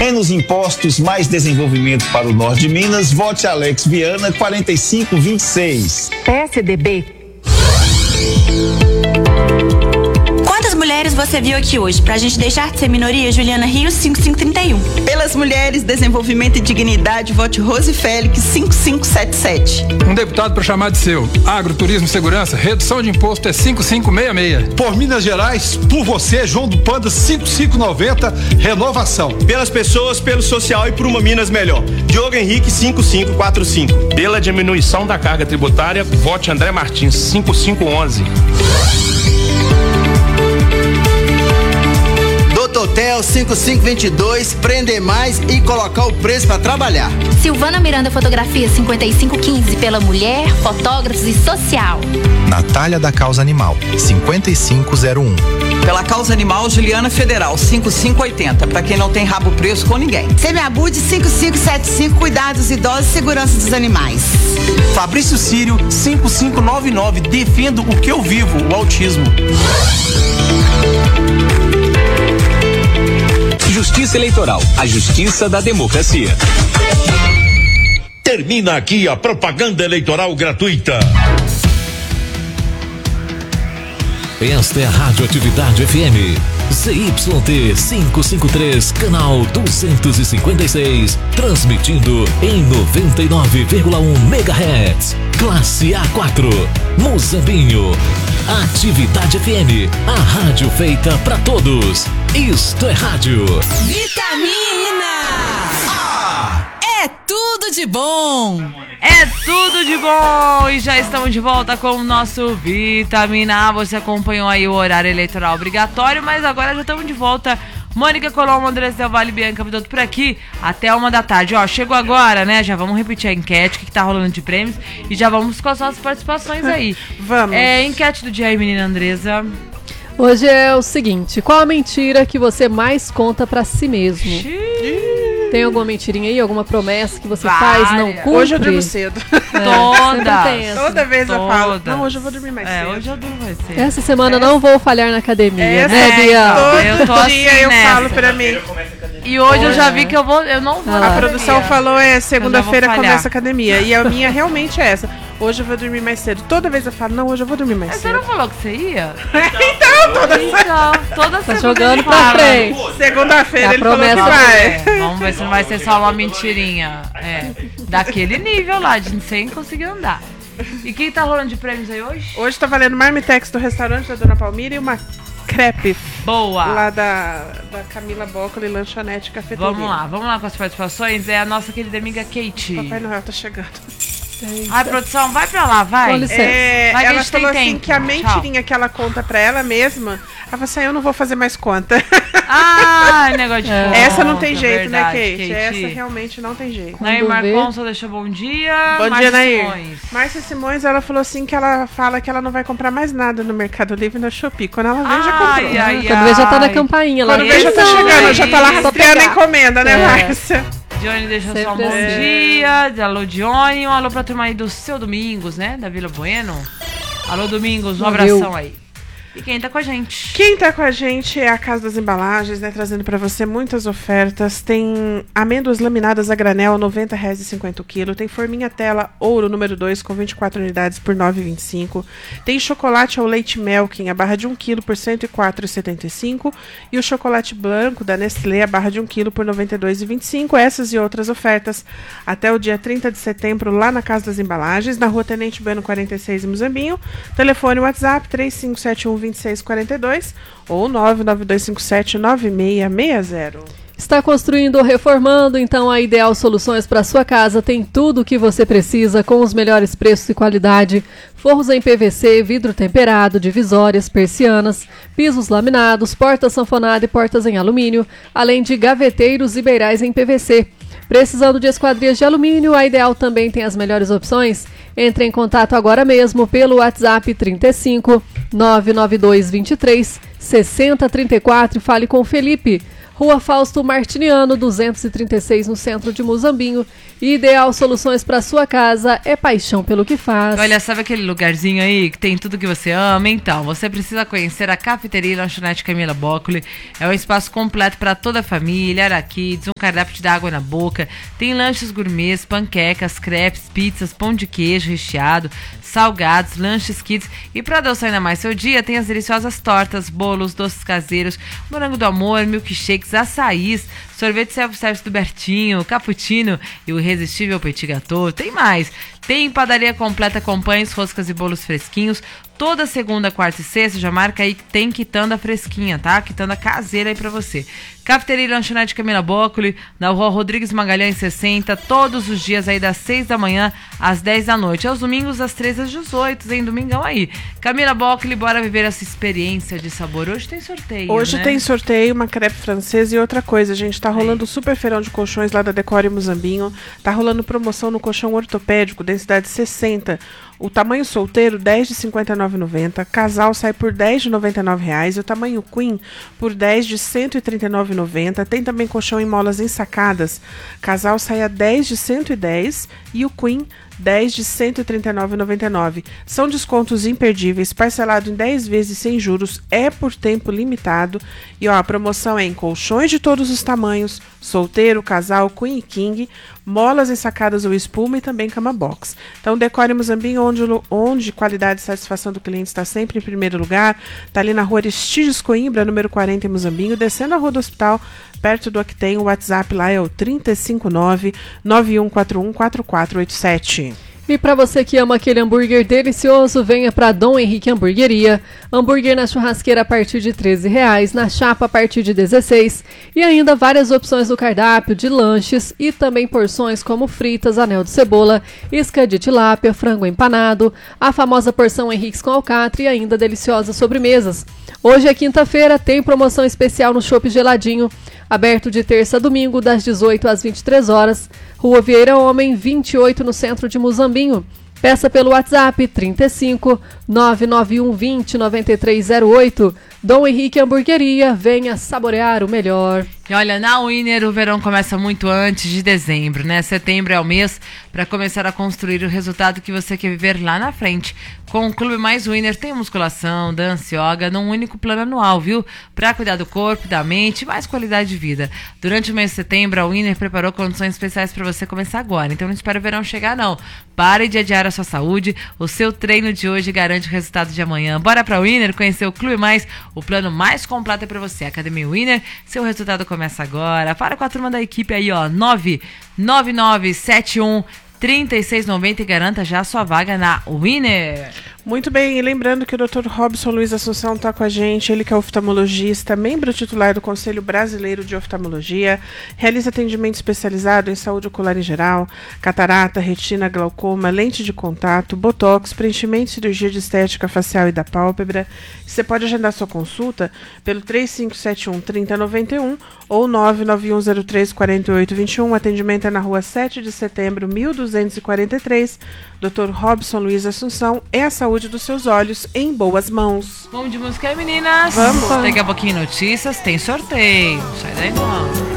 Menos impostos, mais desenvolvimento para o norte de Minas. Vote Alex Viana, 4526. PSDB. Quantas mulheres você viu aqui hoje? Pra gente deixar de ser minoria, Juliana Rios, 5531. Pelas mulheres, desenvolvimento e dignidade, vote Rose Félix, 5577. Um deputado para chamar de seu. Agro, turismo e segurança, redução de imposto é 5566. Por Minas Gerais, por você, João do Panda, 5590, renovação. Pelas pessoas, pelo social e por uma Minas melhor. Diogo Henrique, 5545. Pela diminuição da carga tributária, vote André Martins, 5511. Hotel 5522, prender mais e colocar o preço para trabalhar. Silvana Miranda Fotografia 5515, pela mulher, fotógrafos e social. Natália da Causa Animal 5501. Pela Causa Animal, Juliana Federal 5580, para quem não tem rabo preso com ninguém. Semiabude 5575, cuidados idosos e segurança dos animais. Fabrício Sírio 5599, defendo o que eu vivo, o autismo. Justiça Eleitoral, a justiça da democracia. Termina aqui a propaganda eleitoral gratuita. Esta é a Radioatividade FM, ZYT 553, canal 256, transmitindo em 99,1 MHz, classe A4, Muzambinho. Atividade FM, a rádio feita pra todos. Isto é rádio. Vitamina! É tudo de bom! É tudo de bom! E já estamos de volta com o nosso Vitamina A. Você acompanhou aí o horário eleitoral obrigatório, mas agora já estamos de volta. Mônica Colombo, Andrés Del Valle, Bianca Vidotto por aqui até 13h. Ó, chegou agora, né? Já vamos repetir a enquete, o que tá rolando de prêmios, e já vamos com as nossas participações aí. Vamos. Enquete do dia aí, menina Andresa. Hoje é o seguinte: qual a mentira que você mais conta pra si mesmo? Tem alguma mentirinha aí? Alguma promessa que você faz e não cumpre? Hoje eu durmo cedo. Toda vez eu falo, não, hoje eu vou dormir mais cedo. Hoje eu durmo mais cedo. Essa semana não vou falhar na academia, né, Bia? Todo dia eu falo pra mim. E hoje eu já vi que eu não vou. A produção falou, segunda-feira começa a academia. E a minha realmente é essa. Hoje eu vou dormir mais cedo. Toda vez eu falo, não, hoje eu vou dormir mais cedo. Você não falou que você ia? Toda tá jogando pra frente. Segunda-feira ele falou que vai. Vamos ver se não vai ser só uma mentirinha. Daquele nível lá, de sem conseguir andar. E quem tá rolando de prêmios aí hoje? Hoje tá valendo Marmitex do restaurante da Dona Palmira e uma crepe. Boa! Lá da Camila Boccoli, lanchonete cafeteria. Vamos lá com as participações. É a nossa querida amiga Kate. Papai Noel tá chegando. Ai, produção, vai pra lá, vai. Com licença. Vai, ela falou assim que a mentirinha que ela conta pra ela mesma, ela falou assim, eu não vou fazer mais conta. Negócio de conta. Essa não tem jeito, verdade, né, Kate? Kate? Essa realmente não tem jeito. Nair Marcon só deixou bom dia. Bom dia, Nair. Márcia Simões, ela falou assim que ela fala que ela não vai comprar mais nada no Mercado Livre e na Shopee. Quando ela vê, já comprou. Quando vê, já tá na campainha lá. Quando vê, já tá chegando, já tá lá rastreando a encomenda, né, Márcia? Johnny deixou só um bom dia. Alô, Johnny. Um alô pra turma aí do seu Domingos, né? Da Vila Bueno. Alô, Domingos. Um abração aí. E quem tá com a gente? Quem tá com a gente é a Casa das Embalagens, né? Trazendo pra você muitas ofertas. Tem amêndoas laminadas a granel, R$90,50 o quilo. Tem forminha tela ouro número 2 com 24 unidades por R$9,25. Tem chocolate ao leite Melkin, a barra de 1 quilo por R$104,75. E o chocolate branco da Nestlé, a barra de 1 quilo por R$92,25. Essas e outras ofertas até o dia 30 de setembro lá na Casa das Embalagens, na Rua Tenente Bueno 46 em Muzambinho. Telefone WhatsApp 3571-2642 ou 99257-9660. Está construindo ou reformando? Então a Ideal Soluções para sua casa tem tudo o que você precisa com os melhores preços e qualidade. Forros em PVC, vidro temperado, divisórias, persianas, pisos laminados, portas sanfonadas e portas em alumínio, além de gaveteiros e beirais em PVC. Precisando de esquadrias de alumínio, a Ideal também tem as melhores opções. Entre em contato agora mesmo pelo WhatsApp 35 992 23 6034 e fale com o Felipe. Rua Fausto Martiniano, 236, no centro de Muzambinho. Ideal Soluções para sua casa é paixão pelo que faz. Olha, sabe aquele lugarzinho aí que tem tudo que você ama? Então, você precisa conhecer a Cafeteria e Lanchonete Camila Boccoli. É um espaço completo para toda a família, araquides, um cardápio de água na boca. Tem lanches gourmets, panquecas, crepes, pizzas, pão de queijo recheado, salgados, lanches kids. E para adoçar ainda mais seu dia, tem as deliciosas tortas, bolos, doces caseiros, morango do amor, milkshakes, açaís, sorvete self-service do Bertinho, cappuccino e o irresistível petit gâteau. Tem mais. Tem padaria completa com pães, roscas e bolos fresquinhos. Toda segunda, quarta e sexta, já marca aí que tem quitanda fresquinha, tá? Quitanda caseira aí pra você. Cafeteria e Lanchonete Camila Boccoli, na Rua Rodrigues Magalhães 60, todos os dias aí das 6 da manhã às 10 da noite. Aos domingos das 13 às 18, hein? Domingão aí. Camila Boccoli, bora viver essa experiência de sabor. Hoje tem sorteio, Hoje tem sorteio, uma crepe francesa e outra coisa, gente. Tá rolando o super feirão de colchões lá da Decore Muzambinho. Tá rolando promoção no colchão ortopédico, densidade 60. O tamanho solteiro, 10 de R$ 59,90. Casal sai por 10 de R$ 99,00. E o tamanho queen por 10 de R$ 139,90. Tem também colchão em molas ensacadas. Casal sai a 10 de R$ 110 e o queen 10 de R$ 139,99. São descontos imperdíveis, parcelado em 10 vezes sem juros, é por tempo limitado. E ó, a promoção é em colchões de todos os tamanhos, solteiro, casal, queen e king, molas ensacadas ou espuma e também cama box. Então, Decore Muzambinho, onde qualidade e satisfação do cliente está sempre em primeiro lugar. Está ali na Rua Aristides Coimbra, número 40 em Muzambinho, descendo a Rua do Hospital, perto do Octem. O WhatsApp lá é o 359-9141-4487. E para você que ama aquele hambúrguer delicioso, venha para Dom Henrique Hamburgueria. Hambúrguer na churrasqueira a partir de R$ 13,00, na chapa a partir de R$ 16,00. E ainda várias opções no cardápio de lanches e também porções como fritas, anel de cebola, isca de tilápia, frango empanado, a famosa porção Henriques com alcatra e ainda deliciosas sobremesas. Hoje é quinta-feira, tem promoção especial no Chopp Geladinho, aberto de terça a domingo, das 18 às 23 horas. Rua Vieira Homem, 28, no centro de Muzambinho. Peça pelo WhatsApp 35 991 20 9308. Dom Henrique Hamburgueria, venha saborear o melhor. E olha, na Winner o verão começa muito antes de dezembro, né? Setembro é o mês para começar a construir o resultado que você quer viver lá na frente. Com o Clube Mais Winner tem musculação, dança, yoga num único plano anual, viu? Para cuidar do corpo, da mente e mais qualidade de vida. Durante o mês de setembro, a Winner preparou condições especiais para você começar agora. Então não espere o verão chegar, não. Pare de adiar a sua saúde. O seu treino de hoje garante o resultado de amanhã. Bora pra Winner conhecer o Clube Mais, o plano mais completo é para você. Academia Winner, seu resultado começa agora. Para com a turma da equipe aí, ó, 99971 3690 e garanta já a sua vaga na Winner. Muito bem, e lembrando que o Dr. Robson Luiz Assunção está com a gente, ele que é oftalmologista, membro titular do Conselho Brasileiro de Oftalmologia, realiza atendimento especializado em saúde ocular em geral, catarata, retina, glaucoma, lente de contato, botox, preenchimento e cirurgia de estética facial e da pálpebra. Você pode agendar sua consulta pelo 3571-3091 ou 99103-4821. O atendimento é na Rua 7 de Setembro, 1243. Dr. Robson Luiz Assunção, é a saúde dos seus olhos em boas mãos. Vamos de música aí, meninas? Vamos. Daqui a pouquinho notícias, tem sorteio. Sai daí não.